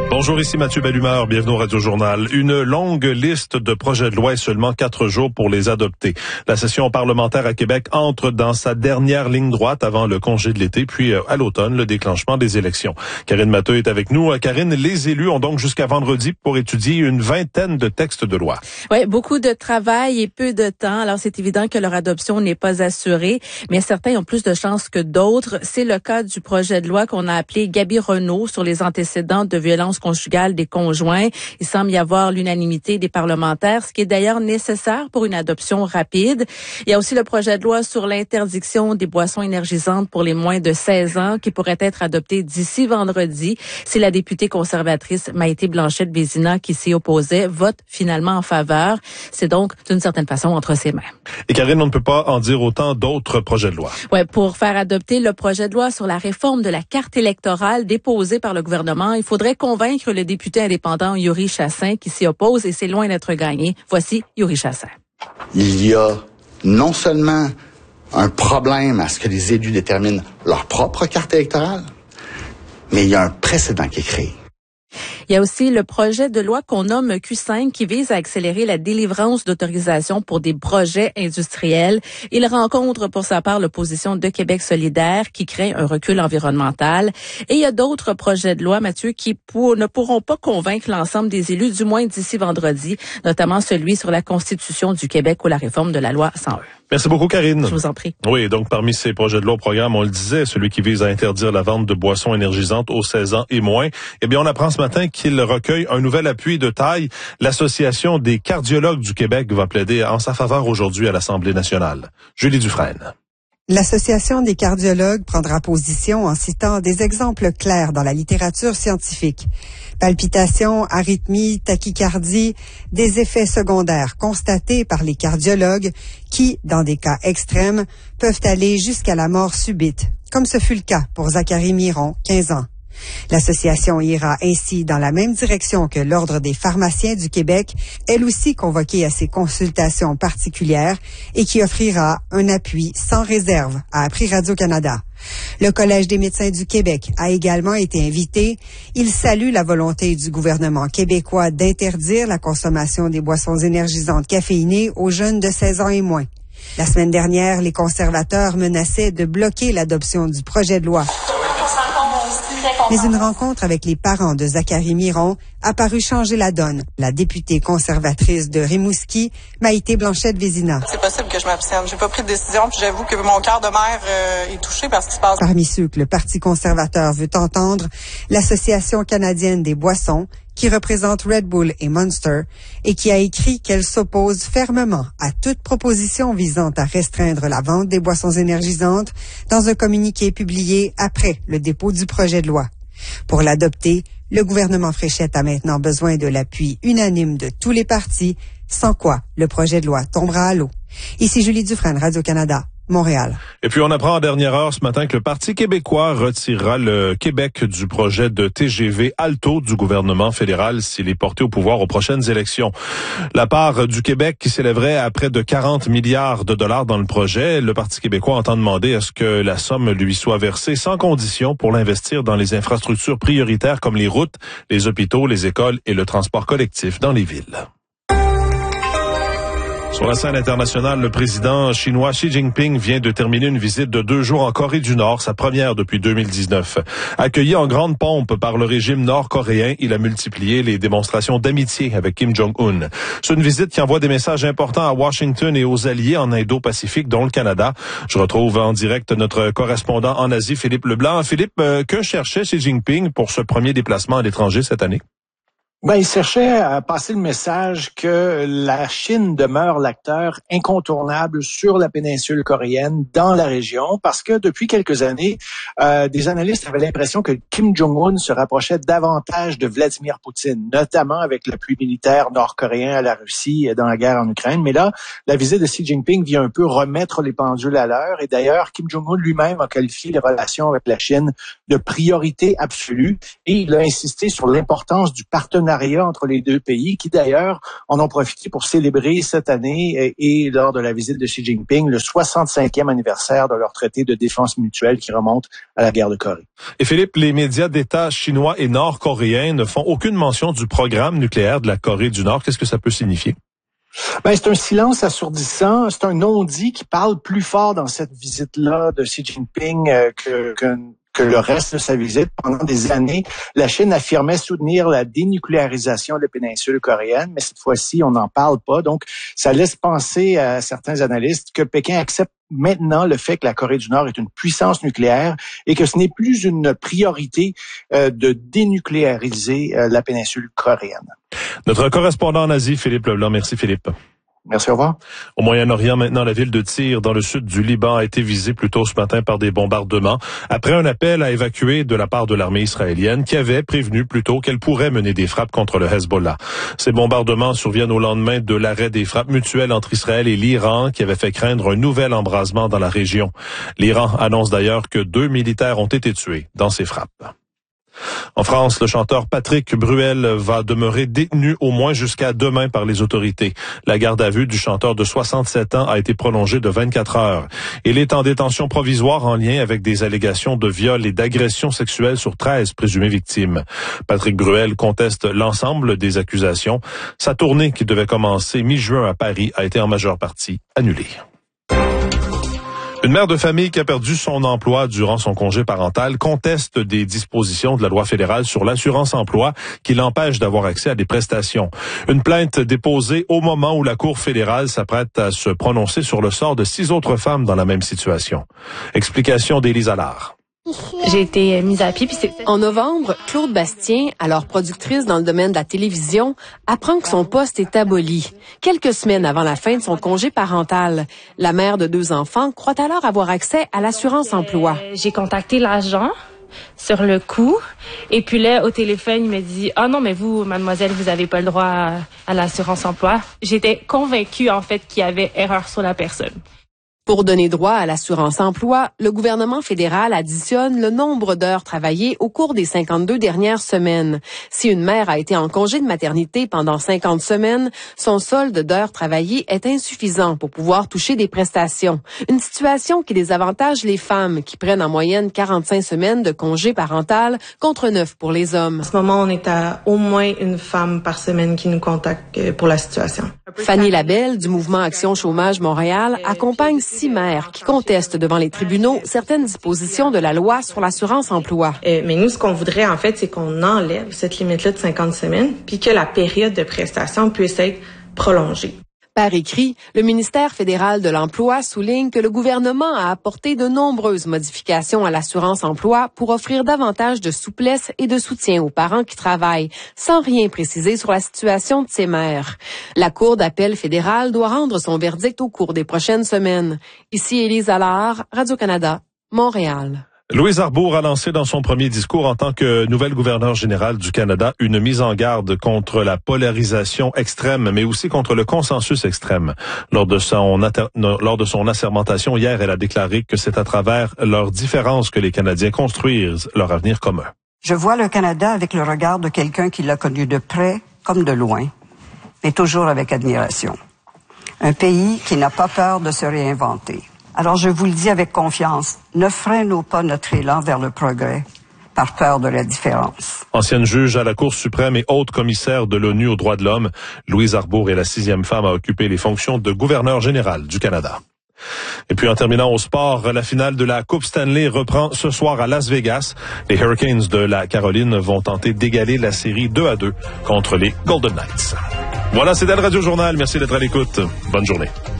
Bonjour, ici Mathieu Bellumeur, bienvenue au Radio Journal. Une longue liste de projets de loi et seulement 4 jours pour les adopter. La session parlementaire à Québec entre dans sa dernière ligne droite avant le congé de l'été, puis à l'automne, le déclenchement des élections. Karine Matheux est avec nous. Karine, les élus ont donc jusqu'à vendredi pour étudier une vingtaine de textes de loi. Oui, beaucoup de travail et peu de temps. Alors, c'est évident que leur adoption n'est pas assurée, mais certains ont plus de chances que d'autres. C'est le cas du projet de loi qu'on a appelé Gaby Renault sur les antécédents de violences conjugales des conjoints. Il semble y avoir l'unanimité des parlementaires, ce qui est d'ailleurs nécessaire pour une adoption rapide. Il y a aussi le projet de loi sur l'interdiction des boissons énergisantes pour les moins de 16 ans qui pourrait être adopté d'ici vendredi. C'est la députée conservatrice Maïté Blanchette-Vézina qui s'y opposait, vote finalement en faveur. C'est donc d'une certaine façon entre ses mains. Et Karine, on ne peut pas en dire autant d'autres projets de loi. Ouais, pour faire adopter le projet de loi sur la réforme de la carte électorale déposé par le gouvernement, il faudrait convaincre le député indépendant Yuri Chassin qui s'y oppose et c'est loin d'être gagné. Voici Yuri Chassin. Il y a non seulement un problème à ce que les élus déterminent leur propre carte électorale, mais il y a un précédent qui est créé. Il y a aussi le projet de loi qu'on nomme Q5 qui vise à accélérer la délivrance d'autorisation pour des projets industriels. Il rencontre pour sa part l'opposition de Québec solidaire qui craint un recul environnemental. Et il y a d'autres projets de loi, Mathieu, qui ne pourront pas convaincre l'ensemble des élus, du moins d'ici vendredi, notamment celui sur la Constitution du Québec ou la réforme de la loi 101. Merci beaucoup, Karine. Je vous en prie. Oui, donc parmi ces projets de loi au programme, on le disait, celui qui vise à interdire la vente de boissons énergisantes aux 16 ans et moins. Eh bien, on apprend ce matin qu'il recueille un nouvel appui de taille. L'Association des cardiologues du Québec va plaider en sa faveur aujourd'hui à l'Assemblée nationale. Julie Dufresne. L'Association des cardiologues prendra position en citant des exemples clairs dans la littérature scientifique. Palpitations, arythmies, tachycardie, des effets secondaires constatés par les cardiologues qui, dans des cas extrêmes, peuvent aller jusqu'à la mort subite, comme ce fut le cas pour Zachary Miron, 15 ans. L'association ira ainsi dans la même direction que l'Ordre des pharmaciens du Québec, elle aussi convoquée à ces consultations particulières et qui offrira un appui sans réserve, a appris Radio-Canada. Le Collège des médecins du Québec a également été invité. Il salue la volonté du gouvernement québécois d'interdire la consommation des boissons énergisantes caféinées aux jeunes de 16 ans et moins. La semaine dernière, les conservateurs menaçaient de bloquer l'adoption du projet de loi. Mais une rencontre avec les parents de Zachary Miron a paru changer la donne. La députée conservatrice de Rimouski, Maïté Blanchette-Vézina. C'est possible que je m'abstienne. J'ai pas pris de décision, puis j'avoue que mon cœur de mère est touché par ce qui se passe. Parmi ceux que le Parti conservateur veut entendre, l'Association canadienne des boissons, qui représente Red Bull et Monster, et qui a écrit qu'elle s'oppose fermement à toute proposition visant à restreindre la vente des boissons énergisantes dans un communiqué publié après le dépôt du projet de loi. Pour l'adopter, le gouvernement Fréchette a maintenant besoin de l'appui unanime de tous les partis, sans quoi le projet de loi tombera à l'eau. Ici Julie Dufresne, Radio-Canada. Montréal. Et puis on apprend en dernière heure ce matin que le Parti québécois retirera le Québec du projet de TGV Alto du gouvernement fédéral s'il est porté au pouvoir aux prochaines élections. La part du Québec qui s'élèverait à près de 40 milliards de dollars dans le projet, le Parti québécois entend demander à ce que la somme lui soit versée sans condition pour l'investir dans les infrastructures prioritaires comme les routes, les hôpitaux, les écoles et le transport collectif dans les villes. Sur la scène internationale, le président chinois Xi Jinping vient de terminer une visite de 2 jours en Corée du Nord, sa première depuis 2019. Accueilli en grande pompe par le régime nord-coréen, il a multiplié les démonstrations d'amitié avec Kim Jong-un. C'est une visite qui envoie des messages importants à Washington et aux alliés en Indo-Pacifique, dont le Canada. Je retrouve en direct notre correspondant en Asie, Philippe Leblanc. Philippe, que cherchait Xi Jinping pour ce premier déplacement à l'étranger cette année? Il cherchait à passer le message que la Chine demeure l'acteur incontournable sur la péninsule coréenne, dans la région, parce que depuis quelques années, des analystes avaient l'impression que Kim Jong-un se rapprochait davantage de Vladimir Poutine, notamment avec l'appui militaire nord-coréen à la Russie dans la guerre en Ukraine. Mais là, la visite de Xi Jinping vient un peu remettre les pendules à l'heure. Et d'ailleurs, Kim Jong-un lui-même a qualifié les relations avec la Chine de priorité absolue. Et il a insisté sur l'importance du partenariat partenariat entre les deux pays qui, d'ailleurs, en ont profité pour célébrer cette année et lors de la visite de Xi Jinping le 65e anniversaire de leur traité de défense mutuelle qui remonte à la guerre de Corée. Et Philippe, les médias d'État chinois et nord-coréens ne font aucune mention du programme nucléaire de la Corée du Nord. Qu'est-ce que ça peut signifier? C'est un silence assourdissant, c'est un non-dit qui parle plus fort dans cette visite-là de Xi Jinping que le reste de sa visite. Pendant des années, la Chine affirmait soutenir la dénucléarisation de la péninsule coréenne, mais cette fois-ci, on n'en parle pas. Donc, ça laisse penser à certains analystes que Pékin accepte maintenant le fait que la Corée du Nord est une puissance nucléaire et que ce n'est plus une priorité de dénucléariser la péninsule coréenne. Notre correspondant en Asie, Philippe Leblanc. Merci Philippe. Merci, au revoir. Au Moyen-Orient, maintenant, la ville de Tyr, dans le sud du Liban, a été visée plus tôt ce matin par des bombardements, après un appel à évacuer de la part de l'armée israélienne, qui avait prévenu plus tôt qu'elle pourrait mener des frappes contre le Hezbollah. Ces bombardements surviennent au lendemain de l'arrêt des frappes mutuelles entre Israël et l'Iran, qui avait fait craindre un nouvel embrasement dans la région. L'Iran annonce d'ailleurs que 2 militaires ont été tués dans ces frappes. En France, le chanteur Patrick Bruel va demeurer détenu au moins jusqu'à demain par les autorités. La garde à vue du chanteur de 67 ans a été prolongée de 24 heures. Il est en détention provisoire en lien avec des allégations de viol et d'agression sexuelle sur 13 présumées victimes. Patrick Bruel conteste l'ensemble des accusations. Sa tournée, qui devait commencer mi-juin à Paris, a été en majeure partie annulée. Une mère de famille qui a perdu son emploi durant son congé parental conteste des dispositions de la loi fédérale sur l'assurance-emploi qui l'empêche d'avoir accès à des prestations. Une plainte déposée au moment où la Cour fédérale s'apprête à se prononcer sur le sort de 6 autres femmes dans la même situation. Explication d'Élise Allard. J'ai été mise à pied. En novembre, Claude Bastien, alors productrice dans le domaine de la télévision, apprend que son poste est aboli. Quelques semaines avant la fin de son congé parental, la mère de 2 enfants croit alors avoir accès à l'assurance-emploi. J'ai contacté l'agent sur le coup. Et puis là, au téléphone, il me dit « Ah non, mais vous, mademoiselle, vous avez pas le droit à l'assurance-emploi. » J'étais convaincue, en fait, qu'il y avait erreur sur la personne. Pour donner droit à l'assurance-emploi, le gouvernement fédéral additionne le nombre d'heures travaillées au cours des 52 dernières semaines. Si une mère a été en congé de maternité pendant 50 semaines, son solde d'heures travaillées est insuffisant pour pouvoir toucher des prestations. Une situation qui désavantage les femmes qui prennent en moyenne 45 semaines de congé parental contre 9 pour les hommes. En ce moment, on est à au moins une femme par semaine qui nous contacte pour la situation. Fanny Labelle, du mouvement Action Chômage Montréal, accompagne 6 mères qui contestent devant les tribunaux certaines dispositions de la loi sur l'assurance-emploi. Mais nous, ce qu'on voudrait, en fait, c'est qu'on enlève cette limite-là de 50 semaines puis que la période de prestation puisse être prolongée. Par écrit, le ministère fédéral de l'Emploi souligne que le gouvernement a apporté de nombreuses modifications à l'assurance-emploi pour offrir davantage de souplesse et de soutien aux parents qui travaillent, sans rien préciser sur la situation de ces mères. La Cour d'appel fédérale doit rendre son verdict au cours des prochaines semaines. Ici Élise Allard, Radio-Canada, Montréal. Louise Arbour a lancé dans son premier discours en tant que nouvelle gouverneure générale du Canada une mise en garde contre la polarisation extrême, mais aussi contre le consensus extrême. Lors de son assermentation hier, elle a déclaré que c'est à travers leurs différences que les Canadiens construisent leur avenir commun. Je vois le Canada avec le regard de quelqu'un qui l'a connu de près comme de loin, mais toujours avec admiration. Un pays qui n'a pas peur de se réinventer. Alors je vous le dis avec confiance, ne freinons pas notre élan vers le progrès par peur de la différence. Ancienne juge à la Cour suprême et haute commissaire de l'ONU aux droits de l'homme, Louise Arbour est la 6e femme à occuper les fonctions de gouverneure générale du Canada. Et puis en terminant au sport, la finale de la Coupe Stanley reprend ce soir à Las Vegas. Les Hurricanes de la Caroline vont tenter d'égaler la série 2-2 contre les Golden Knights. Voilà, c'était le Radio Journal. Merci d'être à l'écoute. Bonne journée.